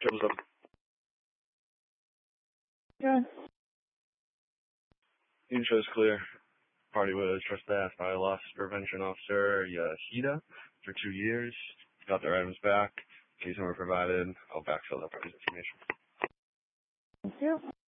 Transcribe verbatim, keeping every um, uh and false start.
Triple seven. Yeah. Intro is clear. Party was trespassed by a loss prevention officer, Yashida, for two years. Got their items back. Case number provided. I'll backfill that party's information. Thank you.